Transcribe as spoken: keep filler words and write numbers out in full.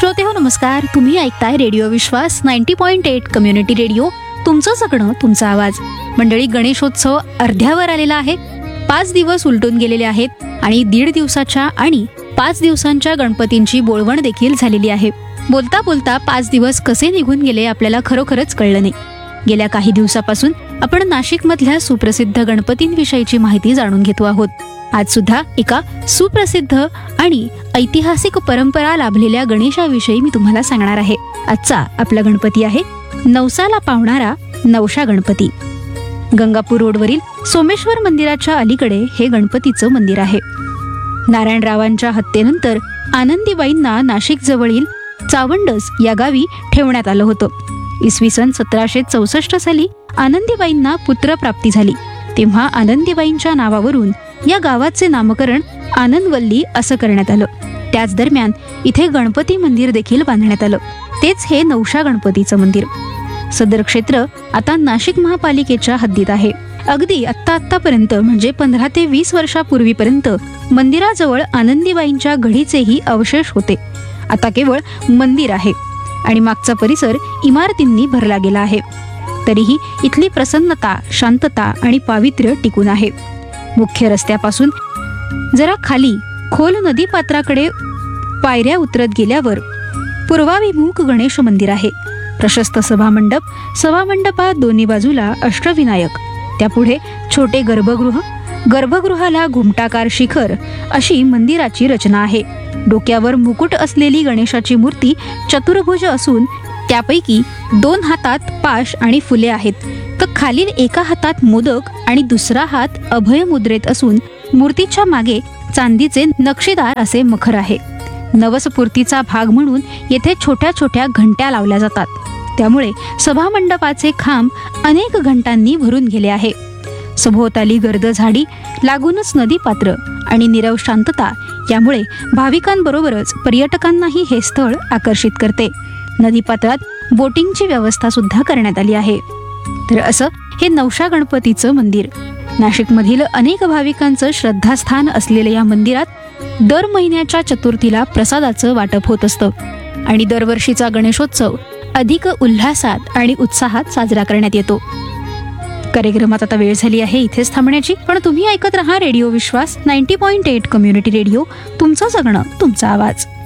श्रोते हो नमस्कार. तुम्ही ऐकताय रेडिओ विश्वास ninety point eight community radio. तुमचं सगळं तुमचा आवाज. मंडळी, गणेशोत्सव अर्ध्यावर आलेला आहे. पाच दिवस उलटून गेलेले आहेत आणि दीड दिवसाच्या आणि पाच दिवसांच्या गणपतींची बोलवण देखील झालेली आहे. बोलता बोलता पाच दिवस कसे निघून गेले आपल्याला खरोखरच कळलं नाही. गेल्या काही दिवसापासून आपण नाशिक मधल्या सुप्रसिद्ध गणपतींविषयीची माहिती जाणून घेतो आहोत. आज सुद्धा एका सुप्रसिद्ध आणि ऐतिहासिक परंपरा लाभलेल्या गणेशाविषयी मी तुम्हाला सांगणार आहे. आजचा आपला गणपती आहे नवसाला पावणारा नवशा गणपती. गंगापूर रोडवरील सोमेश्वर मंदिराच्या अलीकडे हे गणपतीचं मंदिर आहे. नारायणरावांच्या हत्येनंतर आनंदीबाईंना नाशिक जवळील चावंडस या गावी ठेवण्यात आलं होतं. इसवी सन सतराशे चौसष्ट साली आनंदीबाईंना पुत्रप्राप्ती झाली. तेव्हा आनंदीबाईंच्या नावावरून या गावाचे नामकरण आनंदवल्ली असं करण्यात आलं. त्याच दरम्यान इथे गणपती मंदिर देखील बांधण्यात आलं. तेच हे नवशा गणपतीचं मंदिर. सदर क्षेत्र आता नाशिक महापालिकेच्या हद्दीत आहे. अगदी आत्ता आत्तापर्यंत म्हणजे पंधरा ते वीस वर्षापूर्वीपर्यंत मंदिराजवळ आनंदीबाईंच्या घडीचेही अवशेष होते. आता केवळ मंदिर आहे आणि मागचा परिसर इमारतींनी भरला गेला आहे. तरीही इथली प्रसन्नता, शांतता आणि पावित्र्य टिकून आहे. मुख्य रस्त्यापासून जरा खाली खोल नदी पात्राकडे पायऱ्या उतरत गेल्यावर पूर्वाभिमुख गणेश मंदिर आहे. प्रशस्त सभामंडप, सभामंडपात दोन्ही बाजूला अष्टविनायक, त्यापुढे छोटे गर्भगृह, गर्भगृहाला घुमटाकार शिखर अशी मंदिराची रचना आहे. डोक्यावर मुकुट असलेली गणेशाची मूर्ती चतुर्भुज असून त्यापैकी दोन हातात पाश आणि फुले आहेत, तर खालील एका हातात मोदक आणि दुसरा हात अभय मुद्रेत असून मूर्तीच्या मागे चांदीचे नक्षीदार असे मखर आहे. नवसपूर्तीचा भाग म्हणून येथे छोट्या छोट्या घंट्या लावल्या जातात. त्यामुळे सभामंडपाचे खांब अनेक घंटांनी भरून गेले आहे. सभोवताली गर्द झाडी, लागूनच नदी पात्र आणि नीरव शांतता यामुळे भाविकांबरोबरच पर्यटकांनाही हे स्थळ आकर्षित करते. नदीपात्रात बोटिंगची व्यवस्था सुद्धा करण्यात आली आहे. तर असं हे नवशा गणपतीचं मंदिर. नाशिकमधील अनेक भाविकांचं श्रद्धास्थान असलेल्या या मंदिरात दर महिन्याच्या चतुर्थीला प्रसादाचं वाटप होत असतं आणि दरवर्षीचा गणेशोत्सव अधिक उल्हासात आणि उत्साहात साजरा करण्यात येतो. कार्यक्रमात आता वेळ झाली आहे इथेच थांबण्याची, पण तुम्ही ऐकत रहा रेडिओ विश्वास ninety point eight community radio. तुमचं जगणं तुमचा आवाज.